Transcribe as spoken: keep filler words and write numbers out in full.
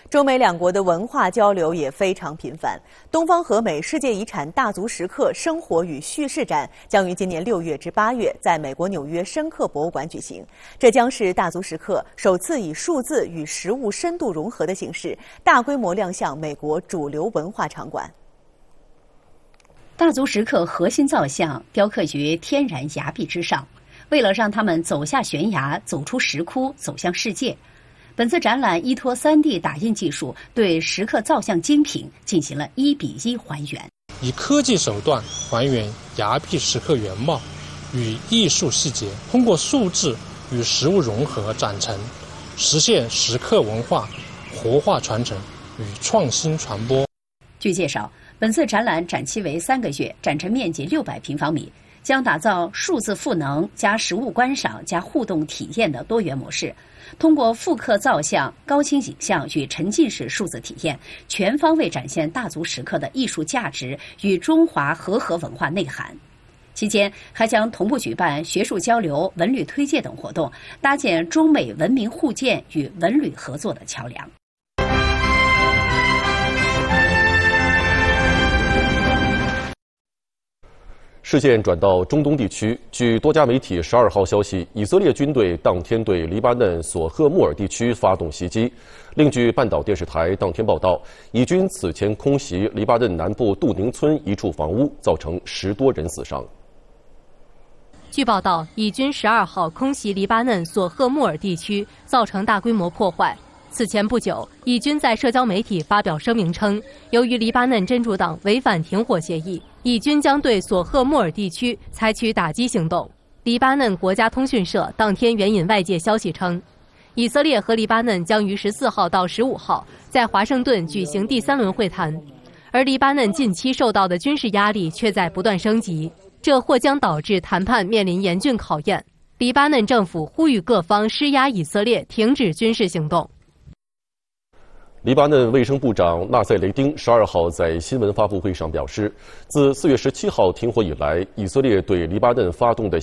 中美两国的文化交流也非常频繁。东方和美世界遗产大足石刻生活与叙事展将于今年六月至八月在美国纽约深刻博物馆举行。这将是大足石刻首次以数字与实物深度融合的形式，大规模亮相美国主流文化场馆。 大足石刻核心造像雕刻于天然崖壁之上，为了让他们走下悬崖，走出石窟，走向世界。本次展览依托 三 D 打印技术，对石刻造像精品进行了一比一还原， 以科技手段还原崖壁石刻原貌与艺术细节，通过数字与实物融合展陈，实现石刻文化活化传承与创新传播。 据介绍，本次展览展期为三个月，展陈面积六百平方米，将打造数字赋能加实物观赏加互动体验的多元模式。通过复刻造像、高清影像与沉浸式数字体验，全方位展现大足石刻的艺术价值与中华和合文化内涵。期间还将同步举办学术交流、文旅推介等活动，搭建中美文明互鉴与文旅合作的桥梁。 事件转到中东地区，据多家媒体十二号消息，以色列军队当天对黎巴嫩索赫穆尔地区发动袭击。另据半岛电视台当天报道，以军此前空袭黎巴嫩南部杜宁村一处房屋，造成十多人死伤。 据报道，以军十二号空袭黎巴嫩索赫穆尔地区，造成大规模破坏。此前不久，以军在社交媒体发表声明称，由于黎巴嫩真主党违反停火协议，以军将对索赫穆尔地区采取打击行动。黎巴嫩国家通讯社当天援引外界消息称，以色列和黎巴嫩将于十四号到十五号在华盛顿举行第三轮会谈，而黎巴嫩近期受到的军事压力却在不断升级，这或将导致谈判面临严峻考验。黎巴嫩政府呼吁各方施压以色列停止军事行动。 黎巴嫩卫生部长纳赛雷丁十二号在新闻发布会上表示，自四月十七号停火以来，以色列对黎巴嫩发动的